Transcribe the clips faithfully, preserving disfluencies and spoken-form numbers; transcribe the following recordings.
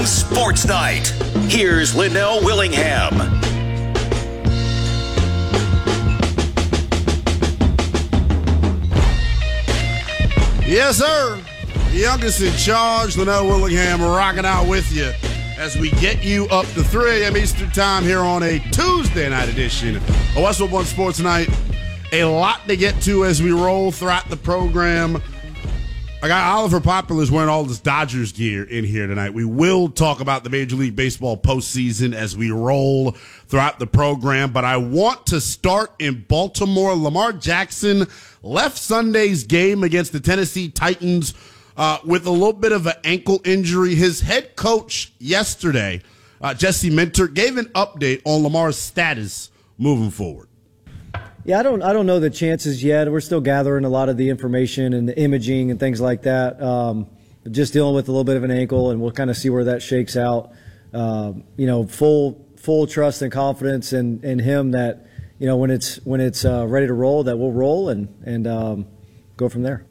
Sports Night. Here's Linnell Willingham. Yes, sir. The youngest in charge, Linnell Willingham, rocking out with you as we get you up to three a.m. Eastern Time here on a Tuesday night edition of Westwood One Sports Night. A lot to get to as we roll throughout the program. I got Oliver Poplar's wearing all this Dodgers gear in here tonight. We will talk about the Major League Baseball postseason as we roll throughout the program, but I want to start in Baltimore. Lamar Jackson left Sunday's game against the Tennessee Titans uh, with a little bit of an ankle injury. His head coach yesterday, uh, Jesse Minter, gave an update on Lamar's status moving forward. Yeah, I don't I don't know the chances yet. We're still gathering a lot of the information and the imaging and things like that. Um, just dealing with a little bit of an ankle, and we'll kind of see where that shakes out. Um, you know, full full trust and confidence in, in him that, you know, when it's when it's uh, ready to roll, that we'll roll and and um, go from there.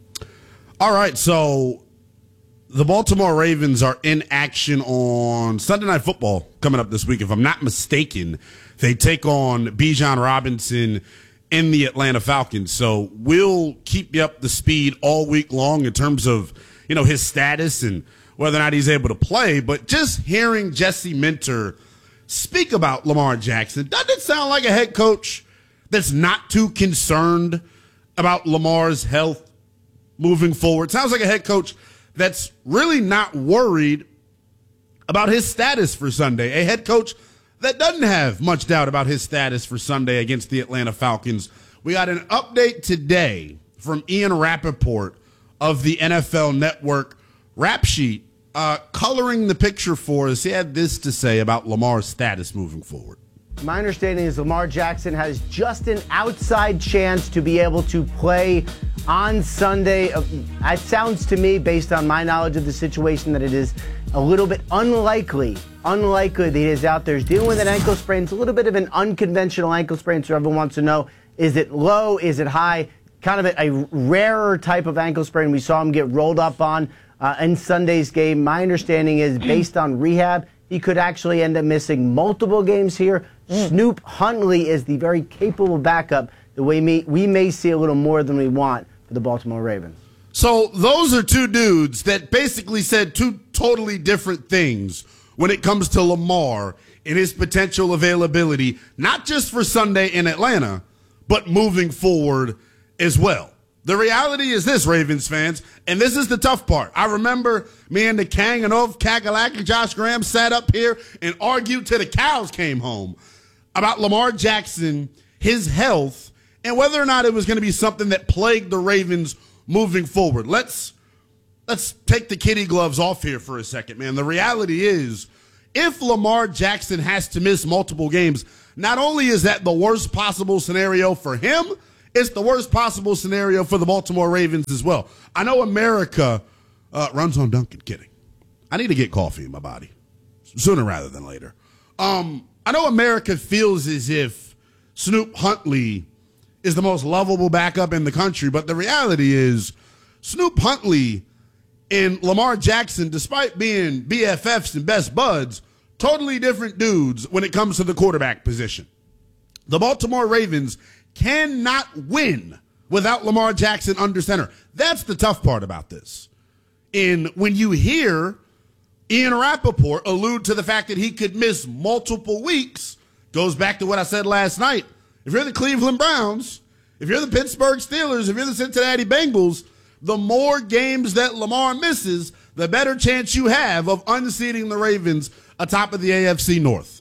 All right, so the Baltimore Ravens are in action on Sunday Night Football coming up this week. If I'm not mistaken, they take on Bijan Robinson in the Atlanta Falcons. So we'll keep you up to speed all week long in terms of, you know, his status and whether or not he's able to play. But just hearing Jesse Minter speak about Lamar Jackson, doesn't it sound like a head coach that's not too concerned about Lamar's health moving forward? Sounds like a head coach that's really not worried about his status for Sunday. A head coach that doesn't have much doubt about his status for Sunday against the Atlanta Falcons. We got an update today from Ian Rappaport of the N F L Network Rap Sheet, uh, coloring the picture for us. He had this to say about Lamar's status moving forward. My understanding is Lamar Jackson has just an outside chance to be able to play on Sunday. It sounds to me, based on my knowledge of the situation, that it is a little bit unlikely, unlikely that he is out there. He's dealing with an ankle sprain. It's a little bit of an unconventional ankle sprain, so everyone wants to know, is it low, is it high? Kind of a, a rarer type of ankle sprain. We saw him get rolled up on uh, in Sunday's game. My understanding is, based on rehab, he could actually end up missing multiple games here. Mm. Snoop Huntley is the very capable backup the way me, we may see a little more than we want for the Baltimore Ravens. So those are two dudes that basically said two totally different things when it comes to Lamar and his potential availability, not just for Sunday in Atlanta, but moving forward as well. The reality is this, Ravens fans, and this is the tough part. I remember me and the Kang and Ov Kakalak and Josh Graham sat up here and argued till the cows came home about Lamar Jackson, his health, and whether or not it was going to be something that plagued the Ravens moving forward. Let's let's take the kitty gloves off here for a second, man. The reality is, if Lamar Jackson has to miss multiple games, not only is that the worst possible scenario for him, it's the worst possible scenario for the Baltimore Ravens as well. I know America uh, runs on Dunkin'. Kidding. I need to get coffee in my body sooner rather than later. Um, I know America feels as if Snoop Huntley is the most lovable backup in the country, but the reality is Snoop Huntley and Lamar Jackson, despite being B F Fs and best buds, totally different dudes when it comes to the quarterback position. The Baltimore Ravens cannot win without Lamar Jackson under center. That's the tough part about this. And when you hear Ian Rappaport allude to the fact that he could miss multiple weeks, goes back to what I said last night. If you're the Cleveland Browns, if you're the Pittsburgh Steelers, if you're the Cincinnati Bengals, the more games that Lamar misses, the better chance you have of unseating the Ravens atop of the A F C North.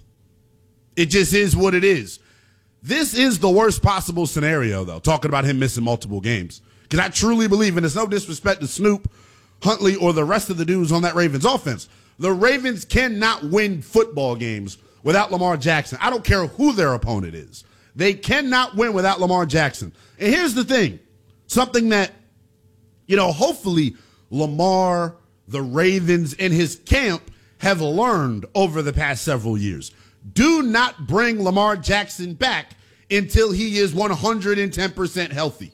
It just is what it is. This is the worst possible scenario, though, talking about him missing multiple games. Because I truly believe, and it's no disrespect to Snoop, Huntley, or the rest of the dudes on that Ravens offense, the Ravens cannot win football games without Lamar Jackson. I don't care who their opponent is. They cannot win without Lamar Jackson. And here's the thing, something that, you know, hopefully Lamar, the Ravens, and his camp have learned over the past several years. Do not bring Lamar Jackson back until he is one hundred ten percent healthy.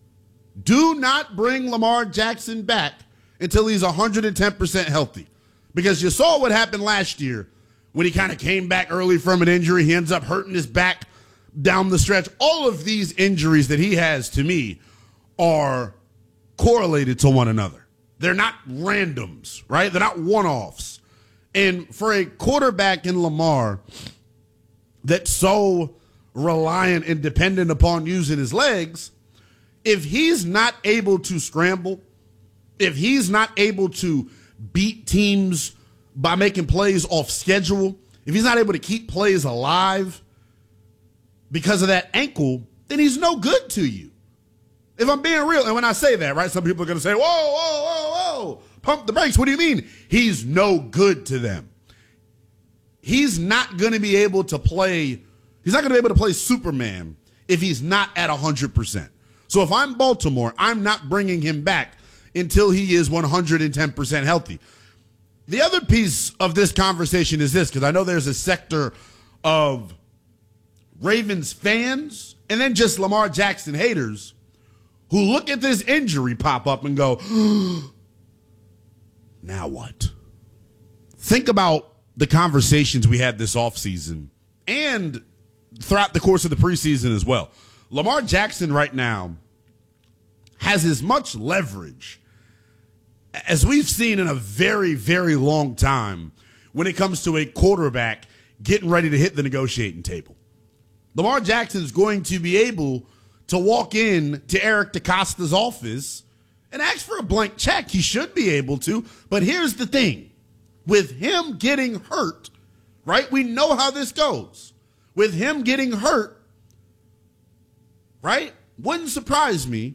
Do not bring Lamar Jackson back until he's one hundred ten percent healthy. Because you saw what happened last year when he kind of came back early from an injury. He ends up hurting his back down the stretch. All of these injuries that he has, to me, are correlated to one another. They're not randoms, right? They're not one-offs. And for a quarterback in Lamar that's so reliant and dependent upon using his legs, if he's not able to scramble, if he's not able to beat teams by making plays off schedule, if he's not able to keep plays alive because of that ankle, then he's no good to you. If I'm being real, and when I say that, right, some people are going to say, whoa, whoa, whoa, whoa, pump the brakes. What do you mean? He's no good to them. He's not going to be able to play, he's not going to be able to play Superman if he's not at one hundred percent. So if I'm Baltimore, I'm not bringing him back until he is one hundred ten percent healthy. The other piece of this conversation is this, because I know there's a sector of Ravens fans and then just Lamar Jackson haters who look at this injury pop up and go, now what? Think about the conversations we had this offseason and throughout the course of the preseason as well. Lamar Jackson right now has as much leverage as we've seen in a very, very long time when it comes to a quarterback getting ready to hit the negotiating table. Lamar Jackson is going to be able to walk in to Eric DeCosta's office and ask for a blank check. He should be able to. But here's the thing. With him getting hurt, right, we know how this goes. With him getting hurt, right, wouldn't surprise me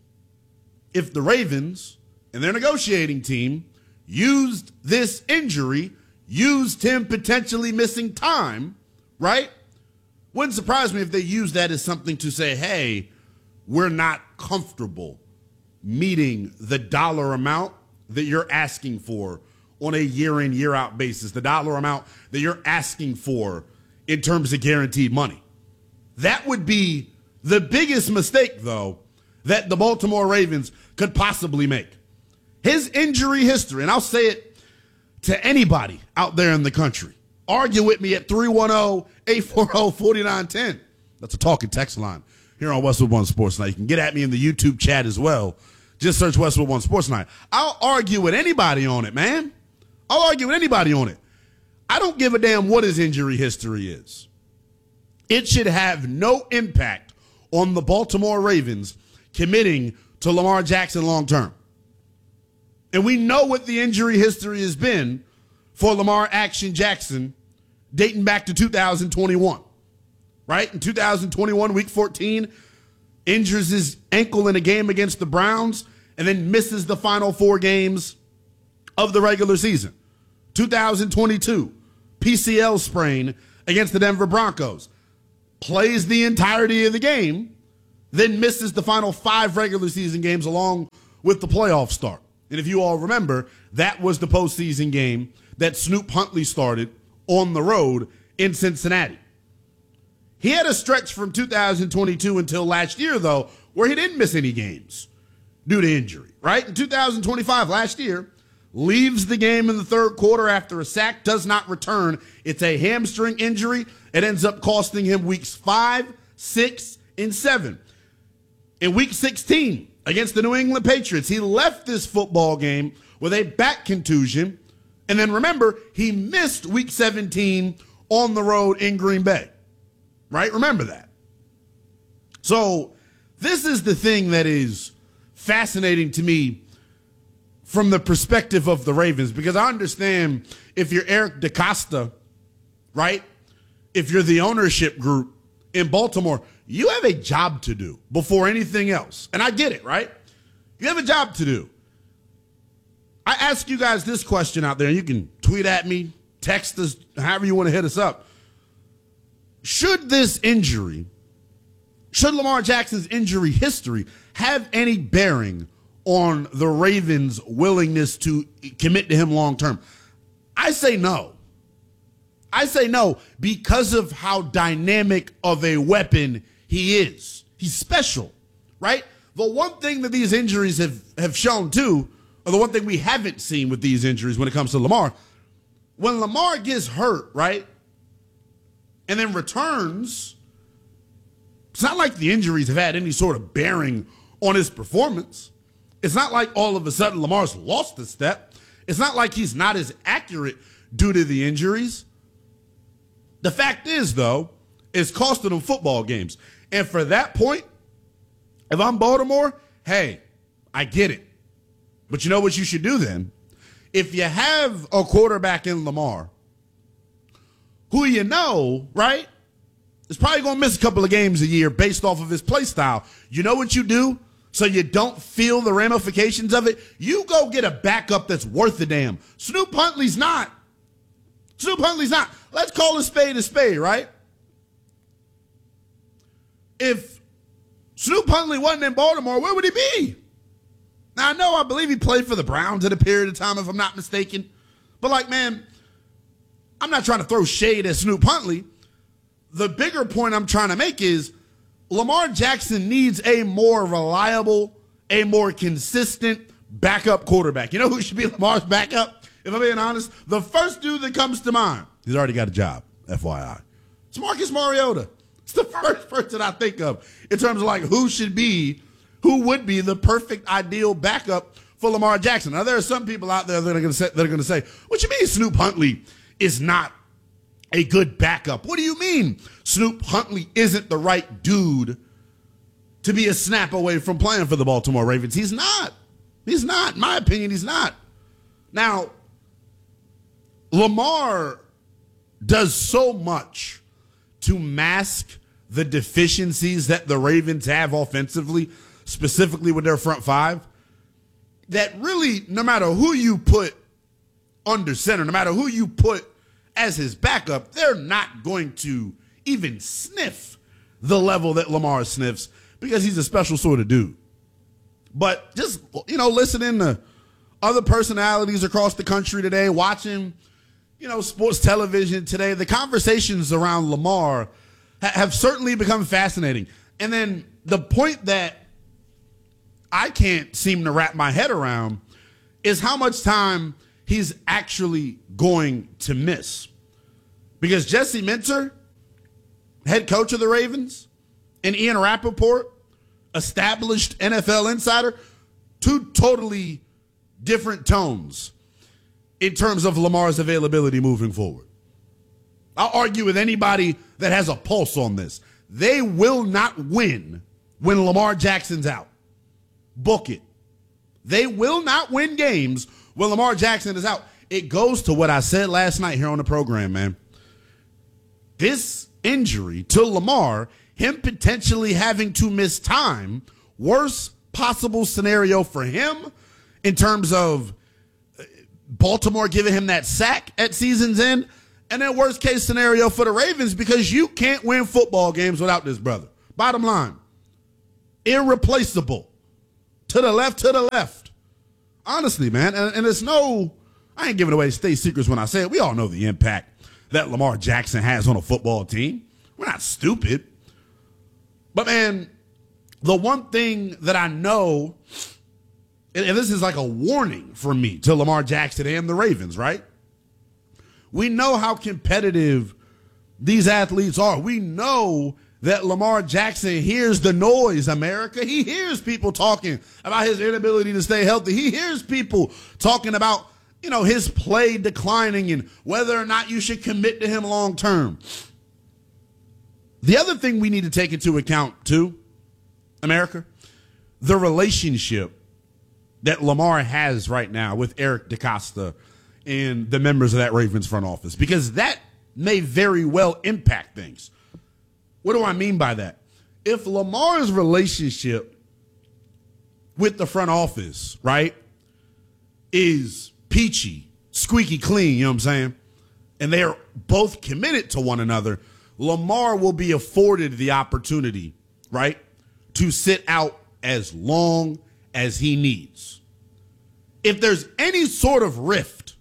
if the Ravens and their negotiating team used this injury, used him potentially missing time, right? Wouldn't surprise me if they used that as something to say, hey, we're not comfortable meeting the dollar amount that you're asking for on a year in, year out basis, the dollar amount that you're asking for in terms of guaranteed money. That would be the biggest mistake, though, that the Baltimore Ravens could possibly make. His injury history, and I'll say it to anybody out there in the country, argue with me at three one zero, eight four zero, four nine one zero. That's a talking text line here on Westwood One Sports Night. You can get at me in the YouTube chat as well. Just search Westwood One Sports Night. I'll argue with anybody on it, man. I'll argue with anybody on it. I don't give a damn what his injury history is. It should have no impact on the Baltimore Ravens committing to Lamar Jackson long term. And we know what the injury history has been for Lamar Action Jackson dating back to two thousand twenty-one. Right? In two thousand twenty-one, week fourteen, injures his ankle in a game against the Browns and then misses the final four games of the regular season. two thousand twenty-two, P C L sprain against the Denver Broncos. Plays the entirety of the game, then misses the final five regular season games along with the playoff start. And if you all remember, that was the postseason game that Snoop Huntley started on the road in Cincinnati. He had a stretch from two thousand twenty-two until last year, though, where he didn't miss any games due to injury, right? In two thousand twenty-five, last year, leaves the game in the third quarter after a sack, does not return. It's a hamstring injury. It ends up costing him weeks five, six, and seven. In week sixteen, against the New England Patriots, he left this football game with a back contusion. And then remember, he missed week seventeen on the road in Green Bay. Right? Remember that. So this is the thing that is fascinating to me from the perspective of the Ravens, because I understand if you're Eric DeCosta, right? If you're the ownership group in Baltimore, you have a job to do before anything else. And I get it, right? You have a job to do. I ask you guys this question out there, and you can tweet at me, text us, however you want to hit us up. Should this injury, should Lamar Jackson's injury history have any bearing on the Ravens' willingness to commit to him long term? I say no. I say no because of how dynamic of a weapon he is. He's special, right? The one thing that these injuries have, have shown too, or the one thing we haven't seen with these injuries when it comes to Lamar, when Lamar gets hurt, right, and then returns, it's not like the injuries have had any sort of bearing on his performance. It's not like all of a sudden Lamar's lost a step. It's not like he's not as accurate due to the injuries. The fact is, though, it's costing him football games. And for that point, if I'm Baltimore, hey, I get it. But you know what you should do then? If you have a quarterback in Lamar, who you know, right, is probably going to miss a couple of games a year based off of his play style, you know what you do so you don't feel the ramifications of it? You go get a backup that's worth a damn. Snoop Huntley's not. Snoop Huntley's not. Let's call a spade a spade, right? If Snoop Huntley wasn't in Baltimore, where would he be? Now, I know, I believe he played for the Browns at a period of time, if I'm not mistaken. But, like, man, I'm not trying to throw shade at Snoop Huntley. The bigger point I'm trying to make is Lamar Jackson needs a more reliable, a more consistent backup quarterback. You know who should be Lamar's backup? If I'm being honest, the first dude that comes to mind, he's already got a job, F Y I. It's Marcus Mariota. It's the first person I think of in terms of like who should be, who would be the perfect ideal backup for Lamar Jackson. Now, there are some people out there that are going to say, that are going to say, what you mean Snoop Huntley is not a good backup? What do you mean Snoop Huntley isn't the right dude to be a snap away from playing for the Baltimore Ravens? He's not. He's not. In my opinion, he's not. Now, Lamar does so much to mask the deficiencies that the Ravens have offensively, specifically with their front five, that really, no matter who you put under center, no matter who you put as his backup, they're not going to even sniff the level that Lamar sniffs because he's a special sort of dude. But just, you know, listening to other personalities across the country today, watching, you know, sports television today, the conversations around Lamar ha- have certainly become fascinating. And then the point that I can't seem to wrap my head around is how much time he's actually going to miss. Because Jesse Minter, head coach of the Ravens, and Ian Rappaport, established N F L insider, two totally different tones in terms of Lamar's availability moving forward. I'll argue with anybody that has a pulse on this. They will not win when Lamar Jackson's out. Book it. They will not win games when Lamar Jackson is out. It goes to what I said last night here on the program, man. This injury to Lamar, him potentially having to miss time, worst possible scenario for him in terms of Baltimore giving him that sack at season's end, and then worst case scenario for the Ravens because you can't win football games without this brother. Bottom line, irreplaceable. To the left, to the left. Honestly, man, and, and it's no, I ain't giving away state secrets when I say it. We all know the impact that Lamar Jackson has on a football team. We're not stupid. But, man, the one thing that I know, and this is like a warning for me to Lamar Jackson and the Ravens, right? We know how competitive these athletes are. We know that Lamar Jackson hears the noise, America. He hears people talking about his inability to stay healthy. He hears people talking about, you know, his play declining and whether or not you should commit to him long term. The other thing we need to take into account, too, America, the relationship that Lamar has right now with Eric DeCosta and the members of that Ravens front office, because that may very well impact things. What do I mean by that? If Lamar's relationship with the front office, right, is peachy, squeaky clean, you know what I'm saying, and they're both committed to one another, Lamar will be afforded the opportunity, right, to sit out as long as he needs. If there's any sort of rift,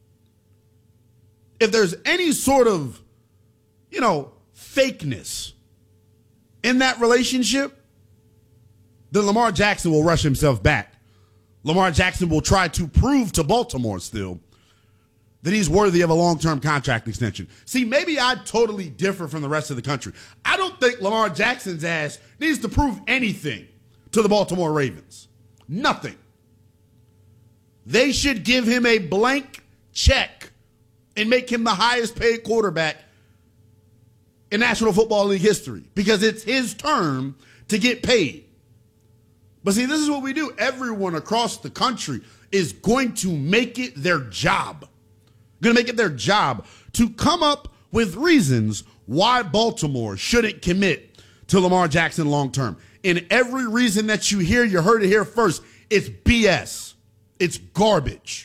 if there's any sort of, you know, fakeness in that relationship, then Lamar Jackson will rush himself back Lamar Jackson will try to prove to Baltimore still that he's worthy of a long-term contract extension. See, maybe I totally differ from the rest of the country. I don't think Lamar Jackson's ass needs to prove anything to the Baltimore Ravens. Nothing. They should give him a blank check and make him the highest paid quarterback in National Football League history because it's his turn to get paid. But see, this is what we do. Everyone across the country is going to make it their job. Going to make it their job to come up with reasons why Baltimore shouldn't commit to Lamar Jackson long term. And every reason that you hear, you heard it here first, it's B S. It's garbage.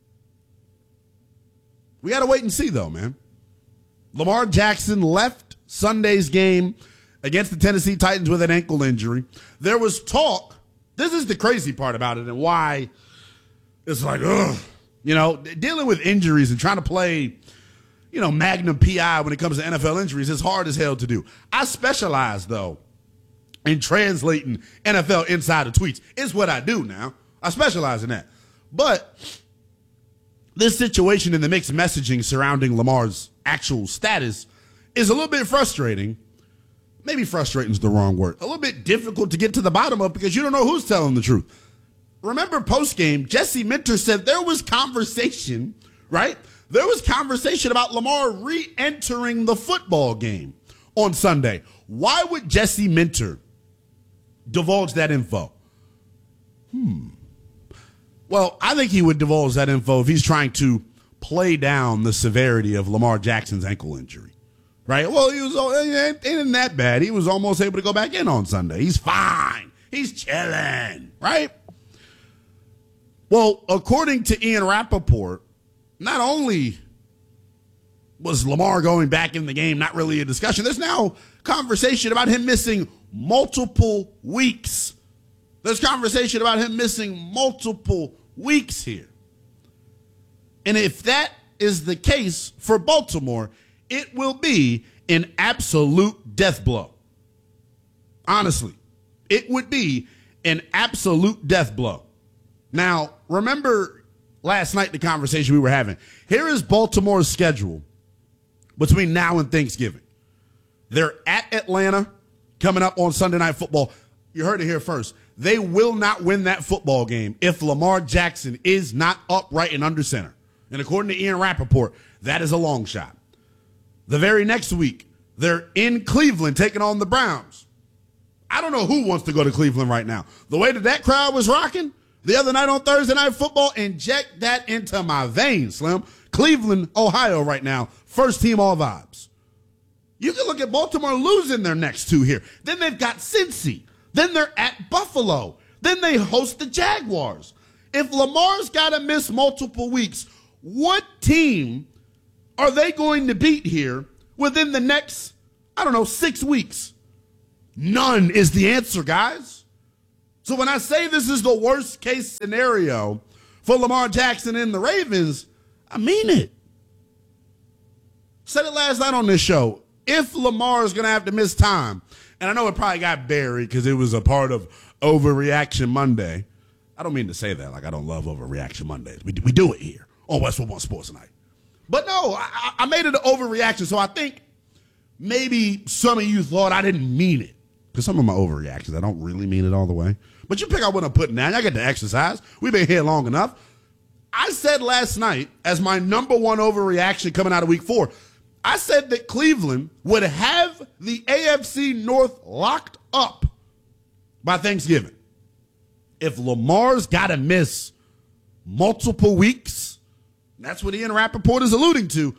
We got to wait and see, though, man. Lamar Jackson left Sunday's game against the Tennessee Titans with an ankle injury. There was talk. This is the crazy part about it and why it's like, ugh. You know, dealing with injuries and trying to play, you know, Magnum P I when it comes to N F L injuries is hard as hell to do. I specialize, though, in translating N F L insider tweets. It's what I do now. I specialize in that. But this situation and the mixed messaging surrounding Lamar's actual status is a little bit frustrating. Maybe frustrating is the wrong word. A little bit difficult to get to the bottom of because you don't know who's telling the truth. Remember post-game, Jesse Minter said there was conversation, right? There was conversation about Lamar re-entering the football game on Sunday. Why would Jesse Minter divulge that info? Hmm. Well, I think he would divulge that info if he's trying to play down the severity of Lamar Jackson's ankle injury, right? Well, he was it ain't that bad. He was almost able to go back in on Sunday. He's fine. He's chilling, right? Well, according to Ian Rappaport, not only was Lamar going back in the game not really a discussion, there's now conversation about him missing multiple weeks. There's conversation about him missing multiple weeks here. And if that is the case for Baltimore, it will be an absolute death blow. Honestly, it would be an absolute death blow. Now, remember last night the conversation we were having. Here is Baltimore's schedule between now and Thanksgiving. They're at Atlanta coming up on Sunday Night Football. You heard it here first. They will not win that football game if Lamar Jackson is not upright and under center. And according to Ian Rappaport, that is a long shot. The very next week, they're in Cleveland taking on the Browns. I don't know who wants to go to Cleveland right now. The way that that crowd was rocking the other night on Thursday Night Football, inject that into my veins, Slim. Cleveland, Ohio right now, first team all vibes. You can look at Baltimore losing their next two here. Then they've got Cincy. Then they're at Buffalo. Then they host the Jaguars. If Lamar's got to miss multiple weeks, what team are they going to beat here within the next, I don't know, six weeks? None is the answer, guys. So when I say this is the worst case scenario for Lamar Jackson and the Ravens, I mean it. Said it last night on this show. If Lamar is going to have to miss time, and I know it probably got buried because it was a part of Overreaction Monday. I don't mean to say that like I don't love Overreaction Mondays. We do, we do it here on West One Sports Night. But no, I, I made it an overreaction, so I think maybe some of you thought I didn't mean it. Because some of my overreactions, I don't really mean it all the way. But you pick out what I'm putting down. I get to exercise. We've been here long enough. I said last night, as my number one overreaction coming out of week four, I said that Cleveland would have the A F C North locked up by Thanksgiving. If Lamar's got to miss multiple weeks, that's what Ian Rappaport is alluding to,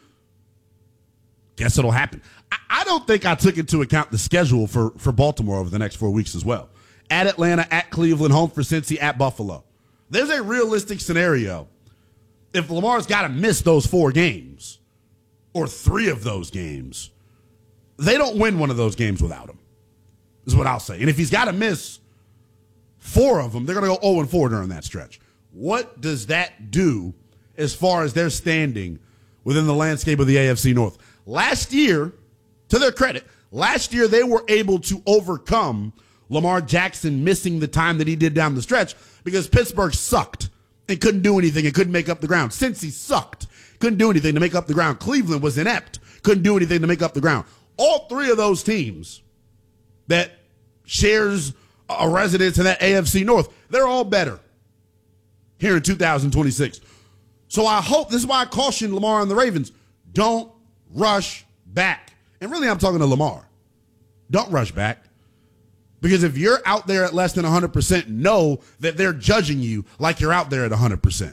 guess it'll happen. I, I don't think I took into account the schedule for, for Baltimore over the next four weeks as well. At Atlanta, at Cleveland, home for Cincy, at Buffalo. There's a realistic scenario. If Lamar's got to miss those four games, or three of those games, they don't win one of those games without him, is what I'll say. And if he's got to miss four of them, they're going to go oh and four during that stretch. What does that do as far as their standing within the landscape of the A F C North? Last year, to their credit, last year they were able to overcome Lamar Jackson missing the time that he did down the stretch because Pittsburgh sucked and couldn't do anything and couldn't make up the ground. Cincy sucked, couldn't do anything to make up the ground. Cleveland was inept, couldn't do anything to make up the ground. All three of those teams that shares a residence in that A F C North, they're all better here in two thousand twenty-six. So I hope, this is why I caution Lamar and the Ravens, don't rush back. And really, I'm talking to Lamar. Don't rush back. Because if you're out there at less than one hundred percent, know that they're judging you like you're out there at one hundred percent.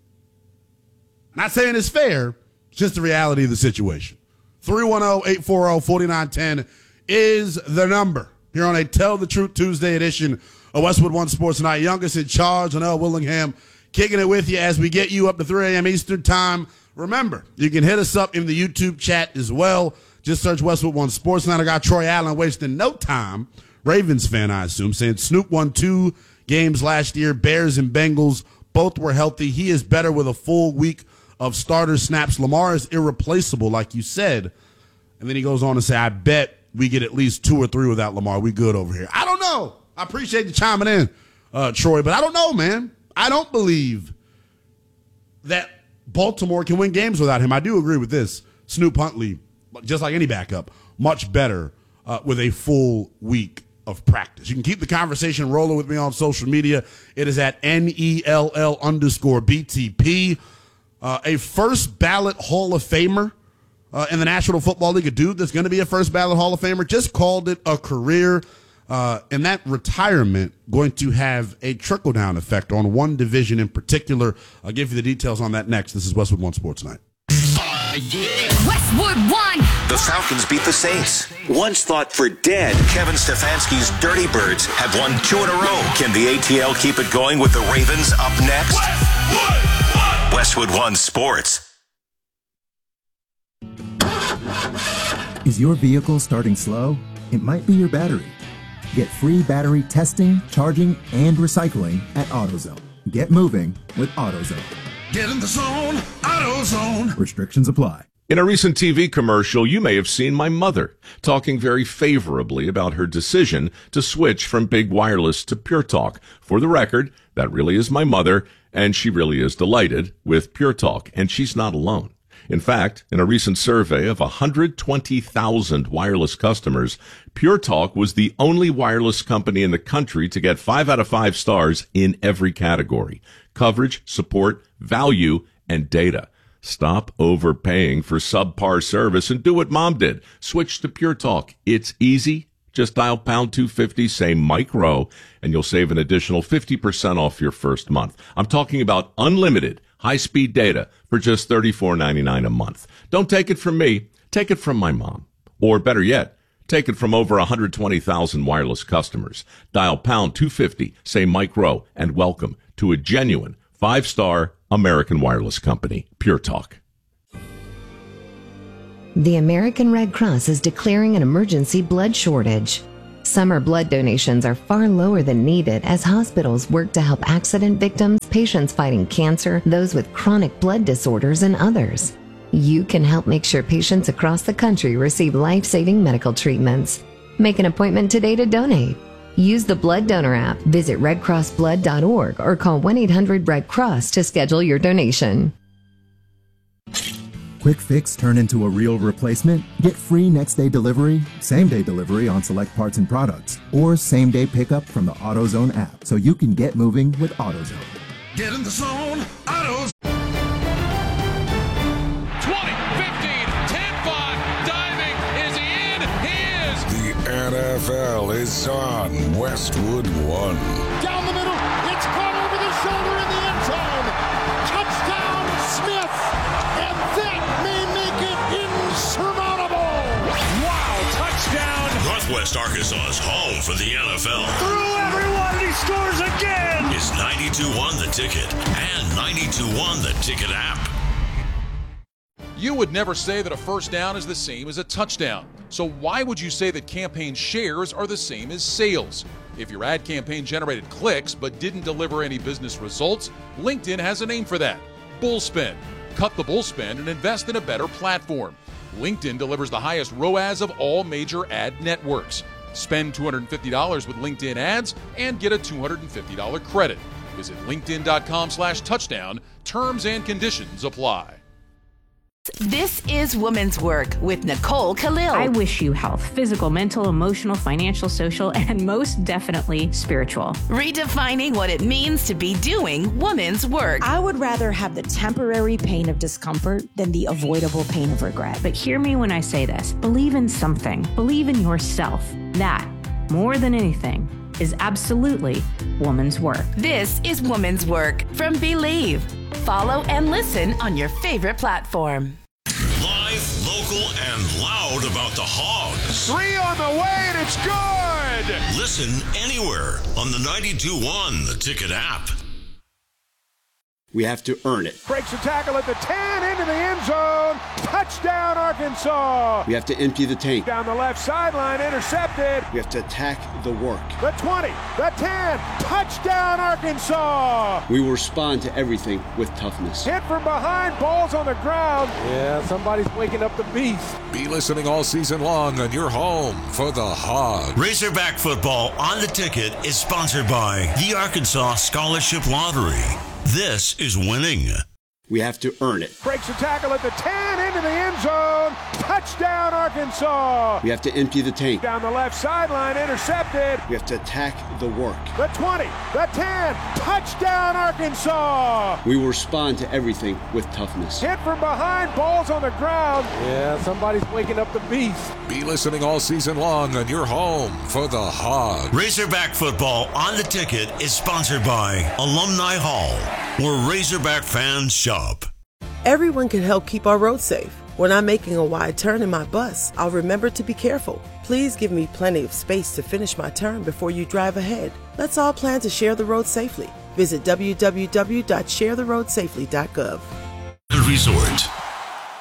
Not saying it's fair, it's just the reality of the situation. three one zero, eight four zero, four nine one zero is the number here on a Tell the Truth Tuesday edition of Westwood One Sports Night. Youngest in charge, Linnell Willingham, kicking it with you as we get you up to three a.m. Eastern time. Remember, you can hit us up in the YouTube chat as well. Just search Westwood One Sports Night. I got Troy Allen wasting no time. Ravens fan, I assume, saying Snoop won two games last year. Bears and Bengals both were healthy. He is better with a full week of starter snaps. Lamar is irreplaceable, like you said. And then he goes on to say, I bet we get at least two or three without Lamar. We good over here. I don't know. I appreciate you chiming in, uh, Troy, but I don't know, man. I don't believe that Baltimore can win games without him. I do agree with this. Snoop Huntley, just like any backup, much better uh, with a full week of practice. You can keep the conversation rolling with me on social media. It is at N E L L underscore B T P. Uh, a first ballot Hall of Famer uh, in the National Football League, a dude that's going to be a first ballot Hall of Famer, just called it a career. Uh, and that retirement going to have a trickle-down effect on one division in particular. I'll give you the details on that next. This is Westwood One Sports Night. Westwood One. The Falcons beat the Saints. Once thought for dead, Kevin Stefanski's Dirty Birds have won two in a row. Can the A T L keep it going with the Ravens up next? Westwood One, Westwood One Sports. Is your vehicle starting slow? It might be your battery. Get free battery testing, charging, and recycling at AutoZone. Get moving with AutoZone. Get in the zone, AutoZone. Restrictions apply. In a recent T V commercial, you may have seen my mother talking very favorably about her decision to switch from Big Wireless to Pure Talk. For the record, that really is my mother, and she really is delighted with Pure Talk, and she's not alone. In fact, in a recent survey of one hundred twenty thousand wireless customers, Pure Talk was the only wireless company in the country to get five out of five stars in every category: coverage, support, value, and data. Stop overpaying for subpar service and do what Mom did. Switch to Pure Talk. It's easy. Just dial pound two fifty, say Mike Rowe, and you'll save an additional fifty percent off your first month. I'm talking about unlimited high-speed data for just thirty-four ninety-nine a month. Don't take it from me. Take it from my mom. Or better yet, take it from over one hundred twenty thousand wireless customers. Dial pound two fifty, say Mike Rowe, and welcome to a genuine five-star American wireless company, Pure Talk. The American Red Cross is declaring an emergency blood shortage. Summer blood donations are far lower than needed as hospitals work to help accident victims, patients fighting cancer, those with chronic blood disorders, and others. You can help make sure patients across the country receive life-saving medical treatments. Make an appointment today to donate. Use the Blood Donor app, visit red cross blood dot org, or call one eight hundred red cross to schedule your donation. Quick fix turn into a real replacement? Get free next-day delivery, same-day delivery on select parts and products, or same-day pickup from the AutoZone app so you can get moving with AutoZone. Get in the zone, AutoZone. twenty, fifteen, ten, five, diving, is he in? He is! The N F L is on Westwood One. Down the middle, it's caught over the shoulder in the end zone. Touchdown, Smith! And that may make it insurmountable! Wow, touchdown! Northwest Arkansas's home for the N F L. Through everyone, he scores again! Is ninety-two one The Ticket and ninety-two one The Ticket app. You would never say that a first down is the same as a touchdown. So why would you say that campaign shares are the same as sales? If your ad campaign generated clicks but didn't deliver any business results, LinkedIn has a name for that: Bullspend. Cut the bullspend and invest in a better platform. LinkedIn delivers the highest R O A S of all major ad networks. Spend two hundred fifty dollars with LinkedIn ads and get a two hundred fifty dollars credit. Visit linkedin.com slash touchdown. Terms and conditions apply. This is Women's Work with Nicole Khalil. I wish you health, physical, mental, emotional, financial, social, and most definitely spiritual. Redefining what it means to be doing women's work. I would rather have the temporary pain of discomfort than the avoidable pain of regret. But hear me when I say this. Believe in something. Believe in yourself. That, more than anything, is absolutely woman's work. This is Woman's Work from Believe. Follow and listen on your favorite platform. Live, local, and loud about the Hogs. Three on the way, and it's good. Listen anywhere on the ninety-two one The Ticket app. We have to earn it. Breaks a tackle at the ten, into the end zone. Touchdown, Arkansas. We have to empty the tank. Down the left sideline, intercepted. We have to attack the work. The twenty, the ten, touchdown, Arkansas. We will respond to everything with toughness. Hit from behind, balls on the ground. Yeah, somebody's waking up the beast. Be listening all season long on your home for the Hogs. Razorback football on The Ticket is sponsored by the Arkansas Scholarship Lottery. This is winning. We have to earn it. Breaks a tackle at the ten, into the end zone. Touchdown, Arkansas. We have to empty the tank. Down the left sideline, intercepted. We have to attack the work. The twenty, the ten, touchdown, Arkansas. We will respond to everything with toughness. Hit from behind, balls on the ground. Yeah, somebody's waking up the beast. Be listening all season long on your home for the Hogs. Razorback football on The Ticket is sponsored by Alumni Hall, where Razorback fans shop. Everyone can help keep our roads safe. When I'm making a wide turn in my bus, I'll remember to be careful. Please give me plenty of space to finish my turn before you drive ahead. Let's all plan to share the road safely. Visit w w w dot share the road safely dot gov. Resort.